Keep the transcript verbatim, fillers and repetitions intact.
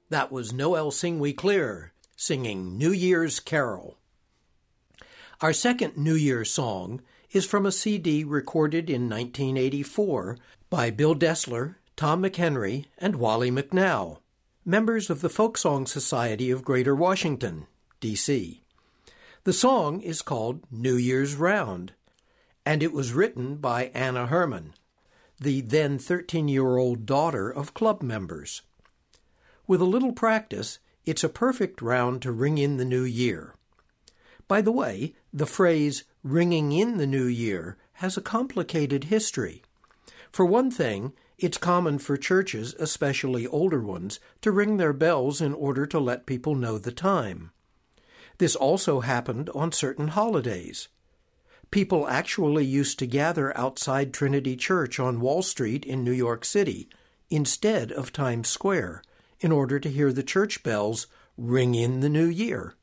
That was Noel Sing We Clear, singing New Year's Carol. Our second New Year's song is from a C D recorded in nineteen eighty-four by Bill Dessler, Tom McHenry, and Wally McNow, members of the Folk Song Society of Greater Washington, D C The song is called New Year's Round, and it was written by Anna Herman, the then thirteen-year-old daughter of club members. With a little practice, it's a perfect round to ring in the new year. By the way, the phrase ringing in the new year has a complicated history. For one thing, it's common for churches, especially older ones, to ring their bells in order to let people know the time. This also happened on certain holidays. People actually used to gather outside Trinity Church on Wall Street in New York City instead of Times Square, in order to hear the church bells ring in the new year.